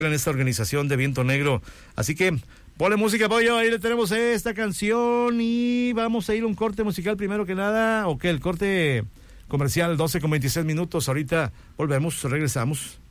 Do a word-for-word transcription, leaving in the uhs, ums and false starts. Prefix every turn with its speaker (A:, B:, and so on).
A: en esta organización de Viento Negro. Así que ponle música, pollo, ahí le tenemos esta canción y vamos a ir a un corte musical primero que nada, o que el corte comercial, doce con veintiséis minutos, ahorita volvemos, regresamos.